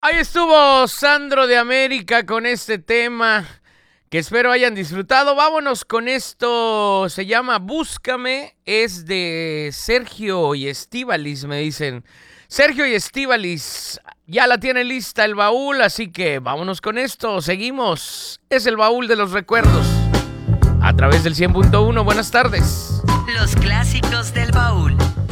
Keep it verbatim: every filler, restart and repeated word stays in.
Ahí estuvo Sandro de América con este tema que espero hayan disfrutado. Vámonos con esto. Se llama Búscame. Es de Sergio y Estíbalis, me dicen. Sergio y Estíbalis, ya la tiene lista el baúl, así que vámonos con esto. Seguimos. Es el baúl de los recuerdos. A través del cien punto uno. Buenas tardes. Los clásicos del baúl.